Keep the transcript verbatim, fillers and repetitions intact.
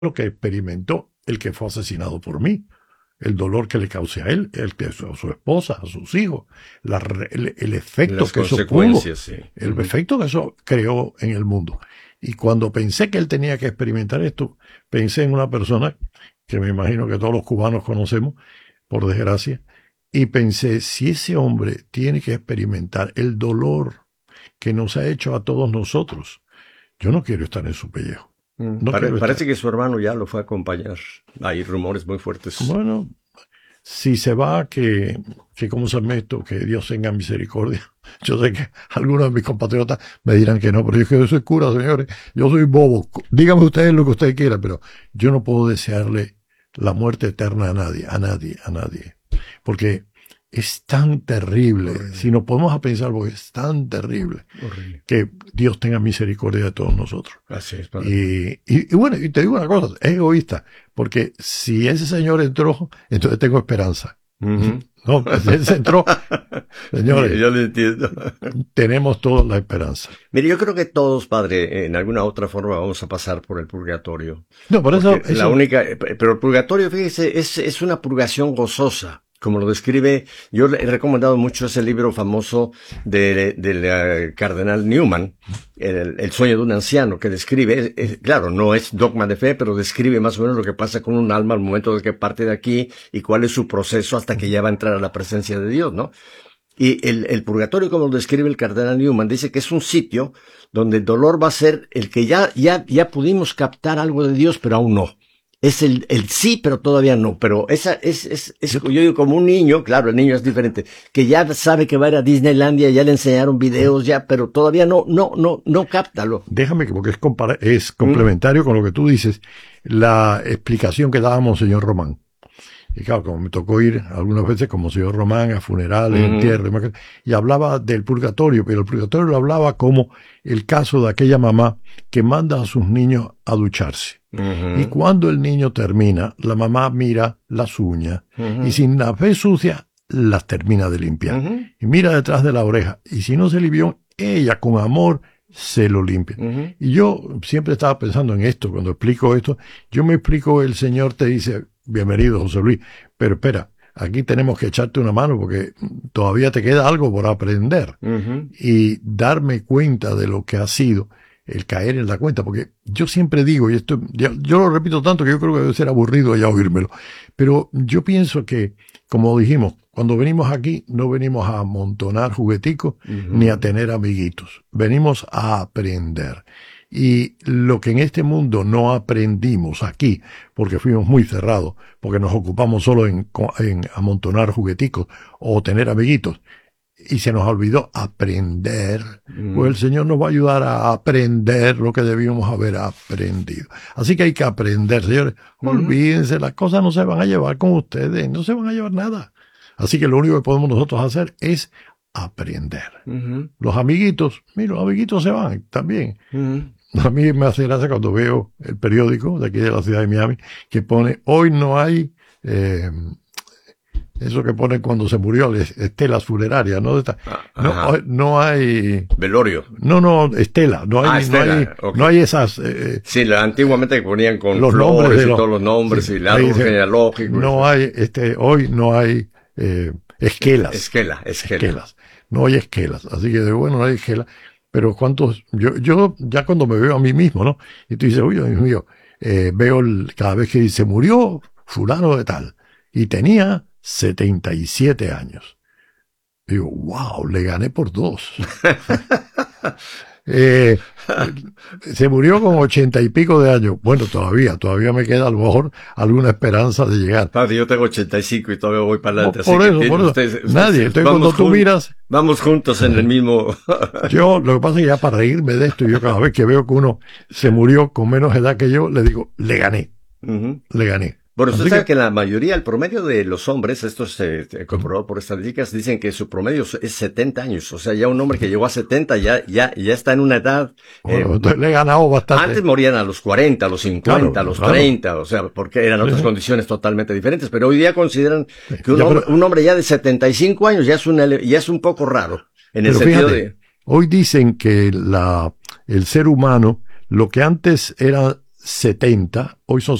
lo que experimentó el que fue asesinado por mí, el dolor que le causé a él, el que a su, a su esposa, a sus hijos, la, el, el efecto Las que eso pudo, sí. el uh-huh. efecto que eso creó en el mundo. Y cuando pensé que él tenía que experimentar esto, pensé en una persona que me imagino que todos los cubanos conocemos, por desgracia, y pensé, si ese hombre tiene que experimentar el dolor que nos ha hecho a todos nosotros, yo no quiero estar en su pellejo. No Pare, parece que su hermano ya lo fue a acompañar. Hay rumores muy fuertes. Bueno, si se va, que, que ¿cómo se llama esto? Que Dios tenga misericordia. Yo sé que algunos de mis compatriotas me dirán que no, pero yo, que yo soy cura, señores. Yo soy bobo. Díganme ustedes lo que ustedes quieran, pero yo no puedo desearle la muerte eterna a nadie, a nadie, a nadie. Porque es tan terrible, horrible. Si nos podemos a pensar, porque es tan terrible, horrible. Que Dios tenga misericordia de todos nosotros. Así es, y, y, y bueno, y te digo una cosa, es egoísta, porque si ese señor entró, entonces tengo esperanza. Uh-huh. No, si él entró, señores, yo lo entiendo. Tenemos toda la esperanza. Mire, yo creo que todos, padre, en alguna otra forma vamos a pasar por el purgatorio. No, por eso, eso... La única, pero el purgatorio, fíjese, es, es una purgación gozosa. Como lo describe, yo le he recomendado mucho ese libro famoso del de, de, uh, cardenal Newman, el, el sueño de un anciano, que describe, es, claro, no es dogma de fe, pero describe más o menos lo que pasa con un alma al momento de que parte de aquí y cuál es su proceso hasta que ya va a entrar a la presencia de Dios, ¿no? Y el, el purgatorio, como lo describe el cardenal Newman, dice que es un sitio donde el dolor va a ser el que ya, ya, ya pudimos captar algo de Dios, pero aún no. Es el, el sí, pero todavía no. Pero esa es, es, es, yo digo como un niño, claro, el niño es diferente, que ya sabe que va a ir a Disneylandia, ya le enseñaron videos, ya, pero todavía no, no, no, no cáptalo. Déjame que, porque es, compara, es complementario ¿Mm? Con lo que tú dices, la explicación que dábamos, señor Román. Y claro, como me tocó ir algunas veces como señor Román a funerales, uh-huh. entierros, y hablaba del purgatorio, pero el purgatorio lo hablaba como el caso de aquella mamá que manda a sus niños a ducharse. Uh-huh. Y cuando el niño termina, la mamá mira las uñas, uh-huh. y sin las ve sucias, las termina de limpiar. Uh-huh. Y mira detrás de la oreja, y si no se limpió, ella con amor se lo limpia. Uh-huh. Y yo siempre estaba pensando en esto, cuando explico esto, yo me explico, el Señor te dice, bienvenido, José Luis, pero espera, aquí tenemos que echarte una mano porque todavía te queda algo por aprender. Uh-huh. Y darme cuenta de lo que ha sido el caer en la cuenta, porque yo siempre digo, y esto yo, yo lo repito tanto que yo creo que debe ser aburrido ya oírmelo, pero yo pienso que, como dijimos, cuando venimos aquí no venimos a amontonar jugueticos, uh-huh. ni a tener amiguitos, venimos a aprender. Y lo que en este mundo no aprendimos aquí, porque fuimos muy cerrados, porque nos ocupamos solo en, en amontonar jugueticos o tener amiguitos, y se nos olvidó aprender, mm. pues el Señor nos va a ayudar a aprender lo que debíamos haber aprendido. Así que hay que aprender, señores. Mm. Olvídense, las cosas no se van a llevar con ustedes, no se van a llevar nada. Así que lo único que podemos nosotros hacer es aprender. Mm-hmm. Los amiguitos, mira, los amiguitos se van también. Mm. A mí me hace gracia cuando veo el periódico de aquí de la ciudad de Miami que pone, hoy no hay, eh, eso que ponen cuando se murió, estelas funerarias, ¿no? No, no hay... Velorio. No, no, estela. No hay, ah, estela. No hay, okay. no hay esas... Eh, sí, la, antiguamente que ponían con los flores nombres de y los, todos los nombres sí, y la árbol genealógico. No hay, este, hoy no hay eh, esquelas. Esquela, esquela. Esquelas. No hay esquelas. Así que de bueno, no hay esquelas. Pero cuántos, yo, yo ya cuando me veo a mí mismo, ¿no? Y tú dices, uy, Dios mío, eh, veo el, cada vez que se murió fulano de tal, y tenía setenta y siete años. Digo, wow, le gané por dos. eh, se murió con ochenta y pico de años. Bueno, todavía, todavía me queda a lo mejor alguna esperanza de llegar. Padre, yo tengo ochenta y cinco y todavía voy para adelante. Por, por eso, por eso. Usted, usted, Nadie, entonces cuando tú miras... Vamos juntos en el mismo... Yo, lo que pasa es que ya para reírme de esto, yo cada vez que veo que uno se murió con menos edad que yo, le digo, le gané. Uh-huh. Le gané. Bueno, usted Así sabe que... que la mayoría, el promedio de los hombres, esto se eh, comprobado por estadísticas, dicen que su promedio es setenta años. O sea, ya un hombre que llegó a setenta ya, ya, ya está en una edad... Bueno, eh, entonces le he ganado bastante. Antes morían a los cuarenta, a los cincuenta, claro, a los claro. treinta, o sea, porque eran otras sí. condiciones totalmente diferentes. Pero hoy día consideran que un, ya, hombre, pero... un hombre ya de setenta y cinco años ya es un, ya es un poco raro. En el pero sentido fíjate, de... Hoy dicen que la, el ser humano, lo que antes era setenta, hoy son